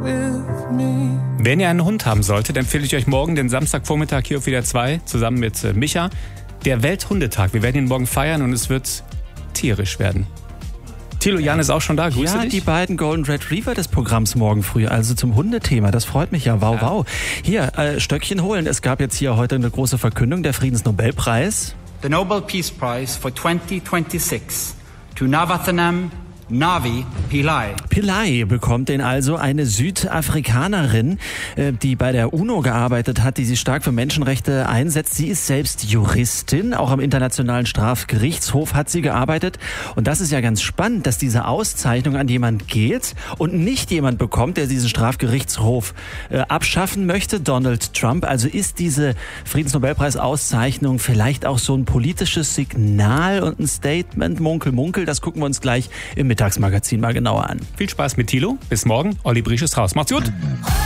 Wenn ihr einen Hund haben solltet, empfehle ich euch morgen den Samstagvormittag hier auf WDR 2 zusammen mit Micha. Der Welthundetag. Wir werden ihn morgen feiern und es wird tierisch werden. Thilo, Jan ist auch schon da. Grüße dich. Die beiden Golden Retriever des Programms morgen früh, also zum Hundethema. Das freut mich ja. Wow, wow. Hier, Stöckchen holen. Es gab jetzt hier heute eine große Verkündung. Der Friedensnobelpreis. The Nobel Peace Prize for 2026 to Navathanam Navi Pillai. Pillai bekommt den also, eine Südafrikanerin, die bei der UNO gearbeitet hat, die sich stark für Menschenrechte einsetzt. Sie ist selbst Juristin, auch am Internationalen Strafgerichtshof hat sie gearbeitet. Und das ist ja ganz spannend, dass diese Auszeichnung an jemand geht und nicht jemand bekommt, der diesen Strafgerichtshof abschaffen möchte, Donald Trump. Also ist diese Friedensnobelpreis-Auszeichnung vielleicht auch so ein politisches Signal und ein Statement, Munkel, Munkel. Das gucken wir uns gleich im Mittagsmagazin mal genauer an. Viel Spaß mit Thilo. Bis morgen. Olli Briesch ist raus. Macht's gut.